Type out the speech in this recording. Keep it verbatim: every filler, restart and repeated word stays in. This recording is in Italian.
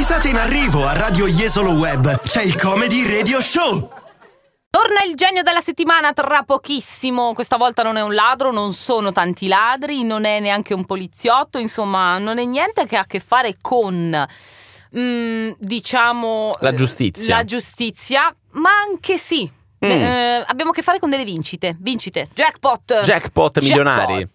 Risate in arrivo a Radio Jesolo Web. C'è il Comedy Radio Show. Torna il genio della settimana tra pochissimo. Questa volta non è un ladro, non sono tanti ladri, non è neanche un poliziotto. Insomma, non è niente che ha a che fare con... Mm, diciamo La giustizia. La giustizia, ma anche sì. Mm. Eh, abbiamo a che fare con delle vincite. Vincite. Jackpot. Jackpot milionari.